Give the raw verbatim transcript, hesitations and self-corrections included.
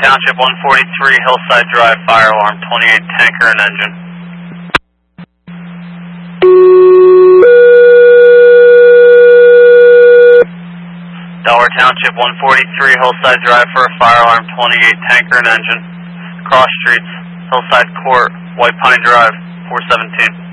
Township, one forty-three Hillside Drive, fire alarm, twenty-eight tanker and engine. Delaware Township, one forty-three Hillside Drive for a fire alarm, twenty-eight tanker and engine. Cross streets, Hillside Court, White Pine Drive, four seventeen.